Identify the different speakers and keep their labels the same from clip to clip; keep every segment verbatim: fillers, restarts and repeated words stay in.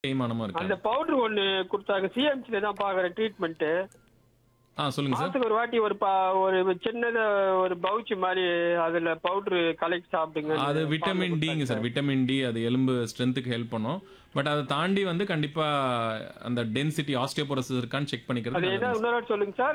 Speaker 1: தேய்மானமா
Speaker 2: அந்த
Speaker 1: இருக்காது.
Speaker 2: பவுடர் ஒண்ணு குடுத்தாங்க. சிஎம்சில தான் பாக்குறேன் ட்ரீட்மெண்ட்.
Speaker 1: ஆ சொல்லுங்க சார்.
Speaker 2: மாசத்துக்கு ஒரு வாட்டி ஒரு பா ஒரு சின்னதா ஒரு பவுச் மாதிரி அதுல பவுடர் கலெக்ட் சாப்பிடுங்க.
Speaker 1: அது விட்டமின் டிங்க சார். விட்டமின் டி அது எலும்பு ஸ்ட்ரென்த்துக்கு ஹெல்ப் பண்ணும். பட் அதை தாண்டி வந்து கண்டிப்பா அந்த டென்சிட்டி ஆஸ்டியோபோரோசிஸ் இருக்கான்னு செக்
Speaker 2: அது
Speaker 1: பண்ணிக்கிறது
Speaker 2: என்ன இன்னொரு வாட்டி சொல்லுங்க சார்.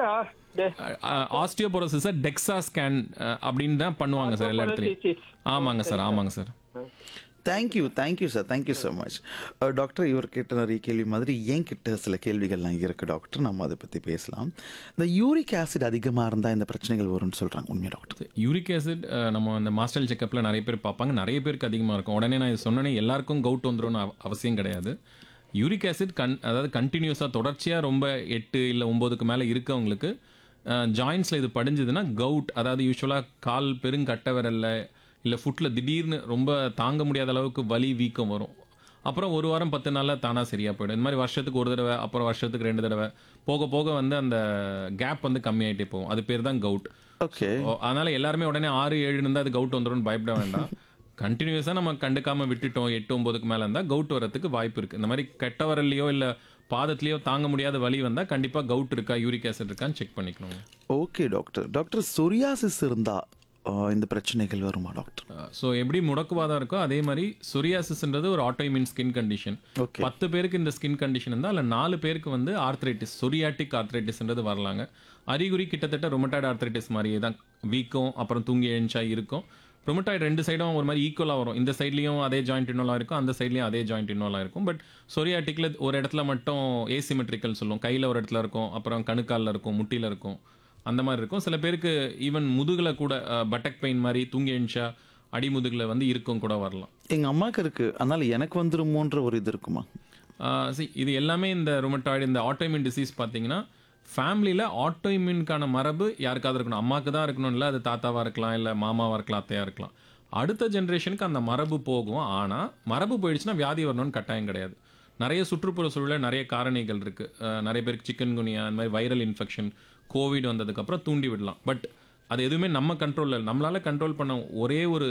Speaker 1: ஆஸ்டியோபோரோசிஸ் டெக்ஸா ஸ்கேன் அப்படின்னு தான் பண்ணுவாங்க சார் எல்லா இடத்துலையும். ஆமாங்க சார், ஆமாங்க sir.
Speaker 3: Thank you thank you sir thank you so much. Doctor இவர் கிட்ட நிறைய கேள்வி மாதிரி என் கிட்ட சில கேள்விகள்லாம் இருக்குது டாக்டர். நம்ம அதை பற்றி பேசலாம். இந்த யூரிக் ஆசிட் அதிகமாக இருந்தால் இந்த பிரச்சனைகள் வரும்னு சொல்கிறாங்க. உண்மையா டாக்டர்?
Speaker 1: யூரிக் ஆசிட் நம்ம அந்த மாஸ்டர் செக்கப்பில் நிறைய பேர் பார்ப்பாங்க. நிறைய பேருக்கு அதிகமாக இருக்கும். உடனே நான் இது சொன்னேனே எல்லாருக்கும் கவுட் வந்துடும்னு அவ- அவசியம் கிடையாது. யூரிக் ஆசிட் கன் அதாவது கண்டினியூஸாக தொடர்ச்சியாக ரொம்ப எட்டு இல்லை ஒம்போதுக்கு மேலே இருக்கவங்களுக்கு ஜாயின்ஸில் இது படிஞ்சதுன்னா கவுட், அதாவது யூஸ்வலாக கால் பெருங்கட்டை விரல்ல இல்லை ஃபுட்டில் திடீர்னு ரொம்ப தாங்க முடியாத அளவுக்கு வலி வீக்கம் வரும். அப்புறம் ஒரு வாரம் பத்து நாளில் தானாக சரியாக போயிடும். இந்த மாதிரி வருஷத்துக்கு ஒரு தடவை, அப்புறம் வருஷத்துக்கு ரெண்டு தடவை, போக போக வந்து அந்த கேப் வந்து கம்மியாயிட்டே போகும். அது பேர் தான் கவுட்.
Speaker 3: ஓகே.
Speaker 1: அதனால எல்லாருமே உடனே ஆறு ஏழு இருந்தால் அது கவுட் வந்துடும் பயப்பட வேண்டாம். கண்டினியூஸாக நம்ம கண்டுக்காம விட்டுட்டோம் எட்டு ஒன்பதுக்கு மேலே இருந்தால் கவுட் வரதுக்கு வாய்ப்பு இருக்குது. இந்த மாதிரி கெட்ட வரலையோ இல்லை பாதத்துலேயோ தாங்க முடியாத வலி வந்தால் கண்டிப்பாக கவுட் இருக்கா யூரிக் ஆசிட் இருக்கான்னு செக் பண்ணிக்கணும்.
Speaker 3: Okay doctor. டாக்டர் சொரியாசிஸ் இருந்தால் இந்த பிரச்சனைகள் வருமா டாக்டர்?
Speaker 1: ஸோ எப்படி முடக்குவாதம் இருக்கோ அதே மாதிரி சொரியாசிஸ்ன்றது ஒரு ஆட்டோஇம்யூன் ஸ்கின் கண்டிஷன்.
Speaker 3: ஓகே.
Speaker 1: பத்து பேருக்கு இந்த ஸ்கின் கண்டிஷன் இருந்தால் அதில் நாலு பேருக்கு வந்து ஆர்த்ரைட்டிஸ், சொரியாட்டிக் ஆர்த்ரைட்டிஸ்ன்றது வரலாங்க. அறிகுறி கிட்டத்தட்ட ரொமட்டாய்டு ஆர்த்ரைட்டிஸ் மாதிரியே தான். வீக்கம் அப்புறம் தூங்கி எழுந்தா இருக்கும். ரொமட்டாய்டு ரெண்டு சைடும் ஒரு மாதிரி ஈக்குவலாக வரும். இந்த சைட்லையும் அதே ஜாயிண்ட் இன்வால்வ் இருக்கும், அந்த சைட்லையும் அதே ஜாயிண்ட் இன்வால்வ் இருக்கும். பட் சொரியாட்டிக்கில் ஒரு இடத்துல மட்டும் ஏசிமெட்ரிக்கல் சொல்லுவோம். கையில் ஒரு இடத்துல இருக்கும், அப்புறம் கணுக்காலில் இருக்கும், முட்டியில் இருக்கும், அந்த மாதிரி இருக்கும். சில பேருக்கு ஈவன் முதுகில் கூட பட்டக் பெயின் மாதிரி தூங்கி எழுந்தா அடிமுதுகில் வந்து இருக்கும் கூட வரலாம்.
Speaker 3: எங்கள் அம்மாவுக்கு இருக்குது, அதனால் எனக்கு வந்துருமோன்ற ஒரு இது இருக்குமா?
Speaker 1: ஆஹ் see, இது எல்லாமே இந்த ருமட்டாய்டு இந்த ஆட்டோஇம்யூன் டிசீஸ் பார்த்தீங்கன்னா ஃபேமிலியில் ஆட்டோஇம்யூனுக்கான மரபு யாருக்காவது இருக்கணும். அம்மாவுக்கு தான் இருக்கணும் இல்லை, அது தாத்தாவாக இருக்கலாம், இல்லை மாமாவாக இருக்கலாம், அத்தையாக இருக்கலாம். அடுத்த ஜென்ரேஷனுக்கு அந்த மரபு போகும். ஆனால் மரபு போயிடுச்சுன்னா வியாதி வரணும்னு கட்டாயம் கிடையாது. நிறைய சுற்றுப்புற சூழலில் நிறைய காரணிகள் இருக்குது. நிறைய பேருக்கு சிக்கன் குனியா அந்த மாதிரி வைரல் இன்ஃபெக்ஷன் கோவிட் வந்ததுக்கப்புறம் தூண்டி விடலாம். பட் அது எதுவுமே நம்ம கண்ட்ரோலில் நம்மளால் கண்ட்ரோல் பண்ண ஒரே ஒரு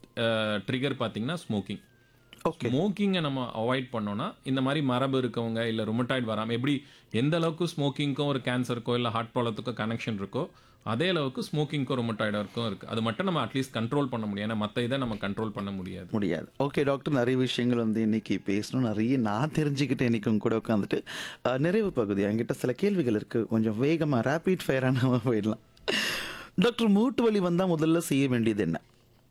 Speaker 1: ட்ரிகர் பார்த்தீங்கன்னா ஸ்மோக்கிங்.
Speaker 3: ஓகே.
Speaker 1: ஸ்மோக்கிங்கை நம்ம அவாய்ட் பண்ணோம்னா இந்த மாதிரி மரபு இருக்கவங்க இல்லை ருமட்டாய்டு வராமல் எப்படி எந்த அளவுக்கு ஸ்மோக்கிங்க்கும் ஒரு கேன்சருக்கோ இல்லை ஹார்ட் ப்ராப்ளத்துக்கோ கனெக்ஷன் இருக்கோ அதே அளவுக்கு ஸ்மோக்கிங்க்கும் ருமட்டாய்டுக்கும் இருக்குது. அது மட்டும் நம்ம அட்லீஸ்ட் கண்ட்ரோல் பண்ண முடியும். ஏன்னா மற்ற இதை நம்ம கண்ட்ரோல் பண்ண முடியாது.
Speaker 3: முடியாது. ஓகே டாக்டர், நிறைய விஷயங்கள் வந்து இன்னைக்கு பேசணும். நிறைய நான் தெரிஞ்சுக்கிட்டேன் இன்னைக்கு உங்க கூட உட்காந்துட்டு. அஹ், நிறைவு பகுதி என்கிட்ட சில கேள்விகள் இருக்குது. கொஞ்சம் வேகமாக ரேபிட் ஃபயராக நம்ம போயிடலாம். டாக்டர், மூட்டு வலி வந்தால் முதல்ல செய்ய வேண்டியது என்ன?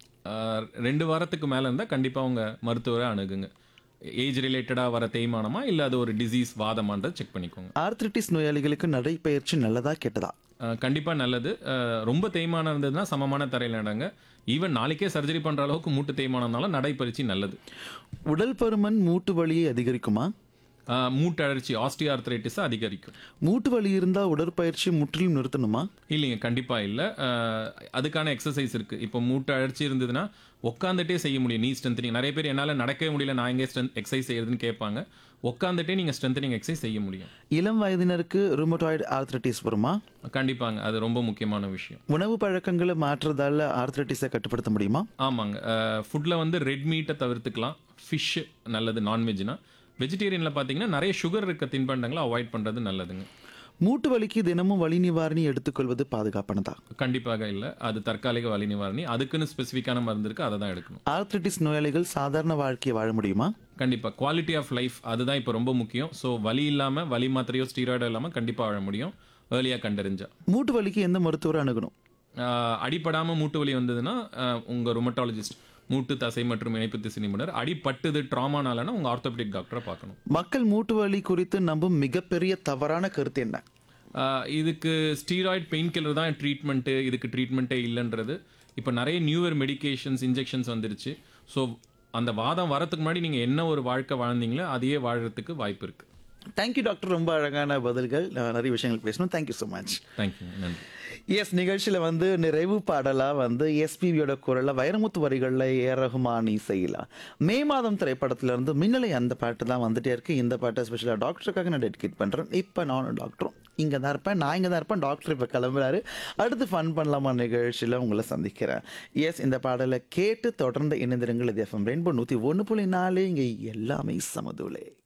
Speaker 1: ஆஹ் ரெண்டு வாரத்துக்கு மேலே இருந்தால் கண்டிப்பாக உங்கள் மருத்துவரை அணுகுங்க. ஏஜ் ரிலேட்டடாக வர தேய்மானமா இல்லை அது ஒரு டிசீஸ் வாதமான்றதை செக் பண்ணிக்கோங்க.
Speaker 3: ஆர்த்ரிட்டிஸ் நோயாளிகளுக்கு நடைப்பயிற்சி நல்லதா கெட்டதா?
Speaker 1: கண்டிப்பாக நல்லது. ஆஹ் ரொம்ப தேய்மானம் இருந்ததுன்னா சமமான தரையில் நடங்க. ஈவன் நாளைக்கே சர்ஜரி பண்ணுற அளவுக்கு மூட்டு தேய்மானம்னாலும் நடைப்பயிற்சி நல்லது.
Speaker 3: உடல் பருமன் மூட்டு வலியை அதிகரிக்குமா?
Speaker 1: ஆஹ் மூட்டு அழற்சி ஆஸ்டியோஆர்த்ரைட்டிஸை அதிகரிக்கும்.
Speaker 3: மூட்டு வலி இருந்தால் உடற்பயிற்சி முற்றிலும் நிறுத்தணுமா?
Speaker 1: இல்லைங்க, கண்டிப்பாக இல்லை. அதுக்கான எக்ஸசைஸ் இருக்குது. இப்போ மூட்டு அழற்சி இருந்ததுன்னா உட்காந்துட்டே செய்ய முடியும். நீ ஸ்ட்ரென்த்னிங் நிறைய பேர் என்னால் நடக்கவே முடியல, நான் எங்கே ஸ்ட்ரென்த் எக்ஸசைஸ் செய்யறதுன்னு கேட்பாங்க. உட்காந்துட்டே நீங்கள் ஸ்ட்ரென்த்னிங் எக்ஸசைஸ் செய்ய முடியும்.
Speaker 3: இளம் வயதினருக்கு ருமட்டாய்டு ஆர்த்ரைட்டிஸ் வருமா?
Speaker 1: கண்டிப்பாங்க, அது ரொம்ப முக்கியமான விஷயம்.
Speaker 3: உணவு பழக்கங்களை மாற்றுறதால ஆர்த்ரைட்டிஸை கட்டுப்படுத்த முடியுமா?
Speaker 1: ஆமாங்க, ஃபுட்டில் வந்து ரெட் மீட்டை தவிர்த்துக்கலாம். ஃபிஷ் நல்லது நான்வெஜ்னா. வெஜிடேரியனில் பார்த்தீங்கன்னா நிறைய சுகர் இருக்க தின்பண்டங்களை அவாய்ட் பண்ணுறது நல்லதுங்க.
Speaker 3: மூட்டு வலிக்கு தினமும் வலி நிவாரணி எடுத்துக்கொள்வது பாதுகாப்பானதா?
Speaker 1: கண்டிப்பாக இல்லை, அது தற்காலிக வலி நிவாரணி. அதுக்குன்னு ஸ்பெசிஃபிக்கான மருந்து இருக்குது, அதை தான் எடுக்கணும்.
Speaker 3: ஆர்த்ரைட்டிஸ் நோயாளிகள் சாதாரண வாழ்க்கையை வாழ முடியுமா? கண்டிப்பாக.
Speaker 1: குவாலிட்டி ஆஃப் லைஃப் அதுதான் இப்போ ரொம்ப முக்கியம். ஸோ வலி இல்லாமல், வலி மாத்திரையோ ஸ்டீராய்டோ இல்லாமல் கண்டிப்பாக வாழ முடியும் ஏர்லியாக கண்டறிஞ்சா.
Speaker 3: மூட்டு வலிக்கு எந்த மருத்துவரை அணுகணும்?
Speaker 1: அடிப்படாமல் மூட்டு வலி வந்ததுன்னா உங்கள் ருமட்டாலஜிஸ்ட், மூட்டு தசை மற்றும் இணைப்பு திசை நிபுணர். அடிப்பட்டது ட்ராமானாலனா உங்கள் ஆர்த்தோபெடிக் டாக்டரை பார்க்கணும்.
Speaker 3: மக்கள் மூட்டு வலி குறித்து நம்பும் மிகப்பெரிய தவறான கருத்து என்ன?
Speaker 1: ஆஹ் இதுக்கு ஸ்டீராய்ட் பெயின் கில்லர் தான் ட்ரீட்மெண்ட்டு, இதுக்கு ட்ரீட்மெண்ட்டே இல்லைன்றது. இப்போ நிறைய நியூவர் மெடிகேஷன்ஸ் இன்ஜெக்ஷன்ஸ் வந்துருச்சு. ஸோ அந்த வாதம் வரத்துக்கு முன்னாடி நீங்கள் என்ன ஒரு வாழ்க்கை வாழ்ந்தீங்களோ அதையே வாழறதுக்கு வாய்ப்பு இருக்குது.
Speaker 3: தேங்க்யூ டாக்டர், ரொம்ப அழகான பதில்கள். நான் நிறைய விஷயங்கள் பேசணும். Thank you so much.
Speaker 1: தேங்க்யூ, நன்றி.
Speaker 3: எஸ், நிகழ்ச்சியில் வந்து நிறைவு பாடலாக வந்து எஸ்பிபியோட குரலில் வைரமுத்து வரிகளில் ஏ ரஹ்மான் இசையிலாம் மே மாதம் திரைப்படத்திலேருந்து மின்னலை அந்த பாட்டு தான் வந்துட்டே இருக்கு. இந்த பாட்டை ஸ்பெஷலாக டாக்டருக்காக நான் டெடிகேட் பண்ணுறேன். இப்போ நானும் டாக்டரும் இங்கே தான் இருப்பேன், நான் இங்கே தான் இருப்பேன். டாக்டர் இப்போ கிளம்புறாரு. அடுத்து ஃபன் பண்ணலாமா நிகழ்ச்சியில் உங்களை சந்திக்கிறேன். எஸ், இந்த பாடலை கேட்டு தொடர்ந்து இணைந்திருங்கள். இது எஃப்எம் ரெயின்போ நூற்றி ஒன்று புள்ளி நாலு. இங்கே எல்லாமே சமதுலே.